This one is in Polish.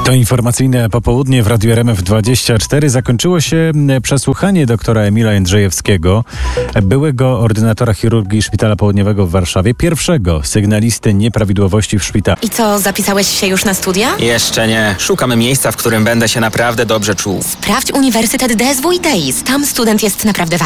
To informacyjne popołudnie w Radiu RMF24 zakończyło się przesłuchanie doktora Emila Jędrzejewskiego, byłego ordynatora chirurgii Szpitala Południowego w Warszawie, pierwszego sygnalisty nieprawidłowości w szpitalu. I co, zapisałeś się już na studia? Jeszcze nie. Szukamy miejsca, w którym będę się naprawdę dobrze czuł. Sprawdź Uniwersytet DSW i TEIS. Tam student jest naprawdę